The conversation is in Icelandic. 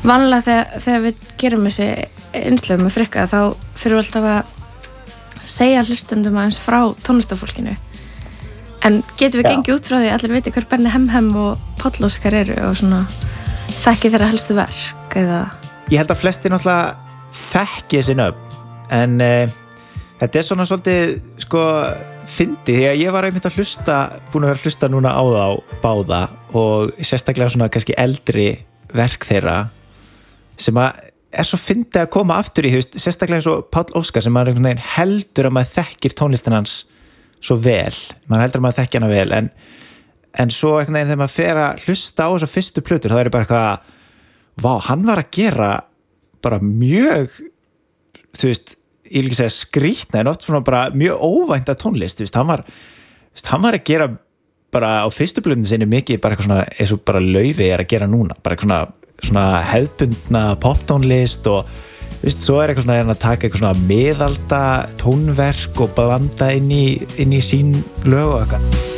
Vanlega þegar við gerum þessi innslög með Frikka þá þurfum við alltaf að segja hlustendum aðeins frá tónlistarfólkinu en getum við gengið út frá því að allir viti hver Benni Hemhem og Páll Óskar eru og svona þekki þeirra helstu verk eða... Ég held að flestir náttúrulega þekki þessi nöfn en þetta svona svolítið sko fyndið því að ég var einmitt búin að vera að hlusta núna á þá báða og sérstaklega svona kannski eldri verk þeirra sem að svo fyndið að koma aftur í sérstaklega eins og Páll Óskar sem maður einhvern veginn heldur að maður þekkir tónlistin hans svo vel, maður heldur að maður þekkir hana vel en svo einhvern veginn þegar maður fer að hlusta á þessar fyrstu plötur þá bara eitthvað, vá, hann var að gera bara mjög ég vil ekki segja skrýtna en oft svona bara mjög óvænta tónlist hann var að gera bara á fyrstu plötun sinni mikið bara eitthvað svona eins og bara Laufey að gera núna bara eitthvað svona hefðbundna poptónlist og svo eitthvað svona að taka eitthvað svona miðalda tónverk og blanda inn í sín lög og eitthvað